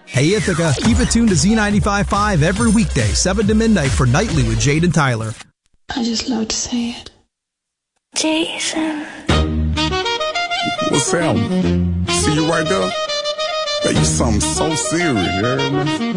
Hey Ithaca, keep it tuned to Z95.5 every weekday, 7 to midnight for Nightly with Jade and Tyler. I just love to say it. Jason. What's happening? See you right there? Hey, you something so serious, you heard me?